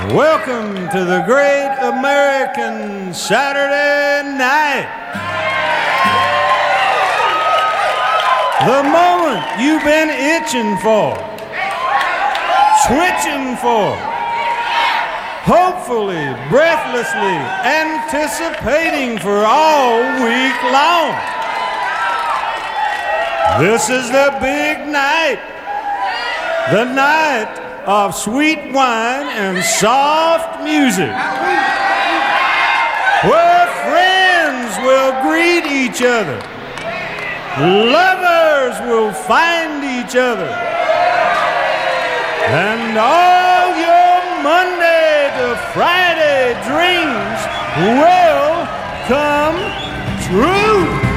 Welcome to the Great American Saturday Night. The moment you've been itching for, switching for, hopefully, breathlessly anticipating for all week long. This is the big night, the night of sweet wine and soft music, where friends will greet each other, lovers will find each other, and all your Monday to Friday dreams will come